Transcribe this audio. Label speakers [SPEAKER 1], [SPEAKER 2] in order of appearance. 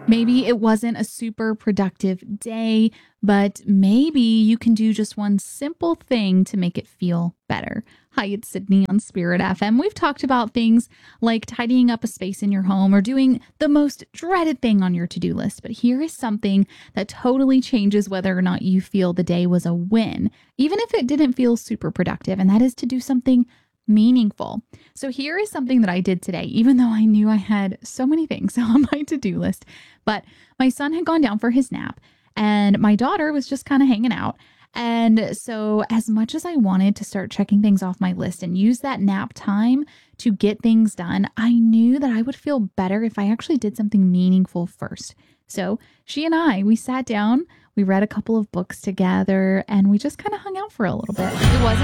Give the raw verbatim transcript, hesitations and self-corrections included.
[SPEAKER 1] Maybe it wasn't a super productive day, but maybe you can do just one simple thing to make it feel better. Hi, it's Sydney on Spirit F M. We've talked about things like tidying up a space in your home or doing the most dreaded thing on your to do list. But here is something that totally changes whether or not you feel the day was a win, even if it didn't feel super productive, and that is to do something meaningful. So here is something that I did today, even though I knew I had so many things on my to-do list. But my son had gone down for his nap and my daughter was just kind of hanging out. And so as much as I wanted to start checking things off my list and use that nap time to get things done, I knew that I would feel better if I actually did something meaningful first. So she and I, we sat down, we read a couple of books together, and we just kind of hung out for a little bit. It wasn't